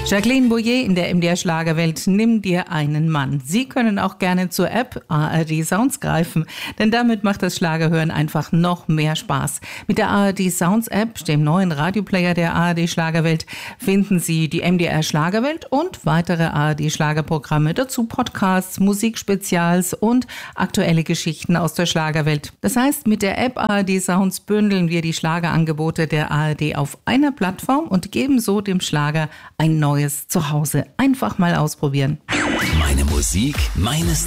Jacqueline Bouillet in der MDR Schlagerwelt Nimm dir einen Mann. Sie können auch gerne zur App ARD Sounds greifen, denn damit macht das Schlagerhören einfach noch mehr Spaß. Mit der ARD Sounds App, dem neuen Radioplayer der ARD Schlagerwelt, finden Sie die MDR Schlagerwelt und weitere ARD Schlagerprogramme, dazu Podcasts, Musikspezials und aktuelle Geschichten aus der Schlagerwelt. Das heißt, mit der App ARD Sounds bündeln wir die Schlagerangebote der ARD auf einer Plattform und geben so dem Schlager ein neues Zuhause. Einfach mal ausprobieren. Meine Musik, meine